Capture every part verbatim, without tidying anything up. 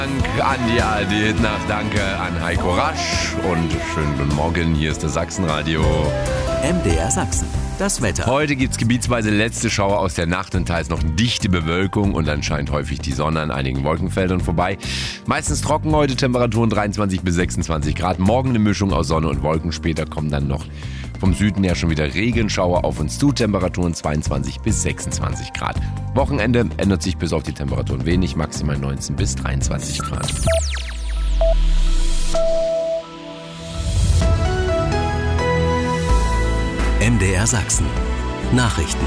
Dank an die A R D-Hitnacht, danke an Heiko Rasch und schönen guten Morgen, hier ist das Sachsenradio. M D R Sachsen, das Wetter. Heute gibt es gebietsweise letzte Schauer aus der Nacht und teils noch dichte Bewölkung und dann scheint häufig die Sonne an einigen Wolkenfeldern vorbei. Meistens trocken heute, Temperaturen dreiundzwanzig bis sechsundzwanzig Grad. Morgen eine Mischung aus Sonne und Wolken, später kommen dann noch vom Süden her schon wieder Regenschauer auf uns zu, Temperaturen zweiundzwanzig bis sechsundzwanzig Grad. Wochenende ändert sich bis auf die Temperaturen wenig, maximal neunzehn bis dreiundzwanzig Grad. M D R Sachsen. Nachrichten.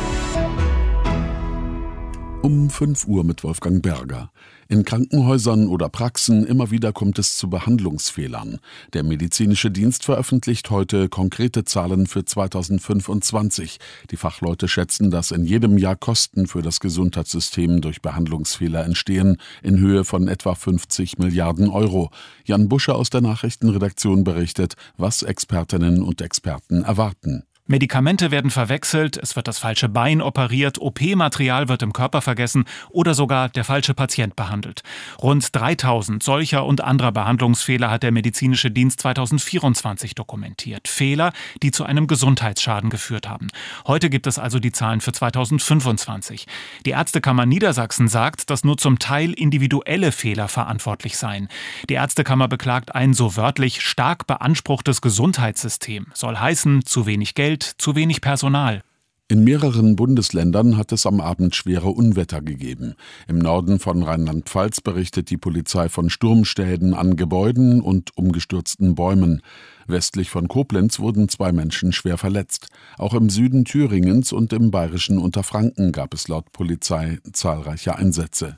Um fünf Uhr mit Wolfgang Berger. In Krankenhäusern oder Praxen immer wieder kommt es zu Behandlungsfehlern. Der medizinische Dienst veröffentlicht heute konkrete Zahlen für zweitausendfünfundzwanzig. Die Fachleute schätzen, dass in jedem Jahr Kosten für das Gesundheitssystem durch Behandlungsfehler entstehen, in Höhe von etwa fünfzig Milliarden Euro. Jan Busche aus der Nachrichtenredaktion berichtet, was Expertinnen und Experten erwarten. Medikamente werden verwechselt, es wird das falsche Bein operiert, O P-Material wird im Körper vergessen oder sogar der falsche Patient behandelt. Rund dreitausend solcher und anderer Behandlungsfehler hat der medizinische Dienst zweitausendvierundzwanzig dokumentiert. Fehler, die zu einem Gesundheitsschaden geführt haben. Heute gibt es also die Zahlen für zweitausendfünfundzwanzig. Die Ärztekammer Niedersachsen sagt, dass nur zum Teil individuelle Fehler verantwortlich seien. Die Ärztekammer beklagt ein so wörtlich stark beanspruchtes Gesundheitssystem. Soll heißen, zu wenig Geld, zu wenig Personal. In mehreren Bundesländern hat es am Abend schwere Unwetter gegeben. Im Norden von Rheinland-Pfalz berichtet die Polizei von Sturmschäden an Gebäuden und umgestürzten Bäumen. Westlich von Koblenz wurden zwei Menschen schwer verletzt. Auch im Süden Thüringens und im bayerischen Unterfranken gab es laut Polizei zahlreiche Einsätze.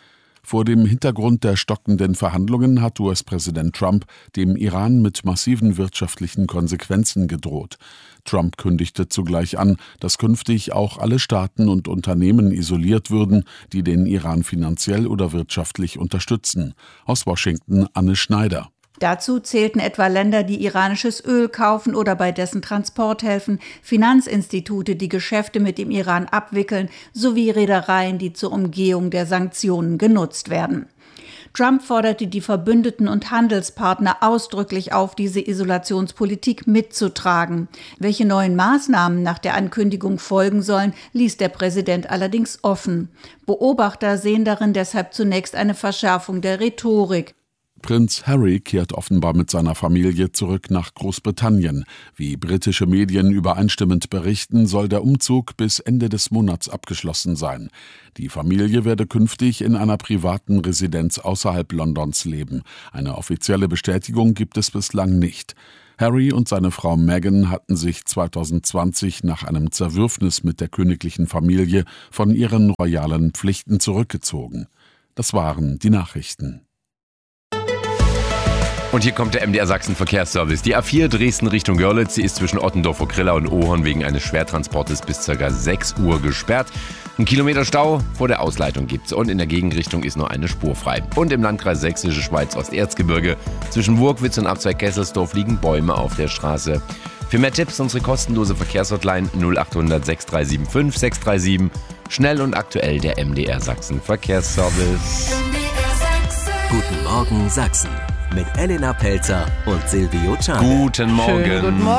Vor dem Hintergrund der stockenden Verhandlungen hat U S-Präsident Trump dem Iran mit massiven wirtschaftlichen Konsequenzen gedroht. Trump kündigte zugleich an, dass künftig auch alle Staaten und Unternehmen isoliert würden, die den Iran finanziell oder wirtschaftlich unterstützen. Aus Washington Anne Schneider. Dazu zählten etwa Länder, die iranisches Öl kaufen oder bei dessen Transport helfen, Finanzinstitute, die Geschäfte mit dem Iran abwickeln, sowie Reedereien, die zur Umgehung der Sanktionen genutzt werden. Trump forderte die Verbündeten und Handelspartner ausdrücklich auf, diese Isolationspolitik mitzutragen. Welche neuen Maßnahmen nach der Ankündigung folgen sollen, ließ der Präsident allerdings offen. Beobachter sehen darin deshalb zunächst eine Verschärfung der Rhetorik. Prinz Harry kehrt offenbar mit seiner Familie zurück nach Großbritannien. Wie britische Medien übereinstimmend berichten, soll der Umzug bis Ende des Monats abgeschlossen sein. Die Familie werde künftig in einer privaten Residenz außerhalb Londons leben. Eine offizielle Bestätigung gibt es bislang nicht. Harry und seine Frau Meghan hatten sich zweitausendzwanzig nach einem Zerwürfnis mit der königlichen Familie von ihren royalen Pflichten zurückgezogen. Das waren die Nachrichten. Und hier kommt der M D R Sachsen Verkehrsservice. Die A vier Dresden Richtung Görlitz, sie ist zwischen Ottendorf-Okrilla und Ohorn wegen eines Schwertransportes bis ca. sechs Uhr gesperrt. Ein Kilometer Stau vor der Ausleitung gibt's und in der Gegenrichtung ist nur eine Spur frei. Und im Landkreis Sächsische Schweiz Osterzgebirge zwischen Burgwitz und Abzweig Kesselsdorf liegen Bäume auf der Straße. Für mehr Tipps unsere kostenlose Verkehrshotline null acht hundert sechs drei sieben fünf sechs drei sieben. Schnell und aktuell der M D R Sachsen Verkehrsservice. Guten Morgen Sachsen mit Elena Pelzer und Silvio Can. Guten Morgen. Schönen guten Morgen.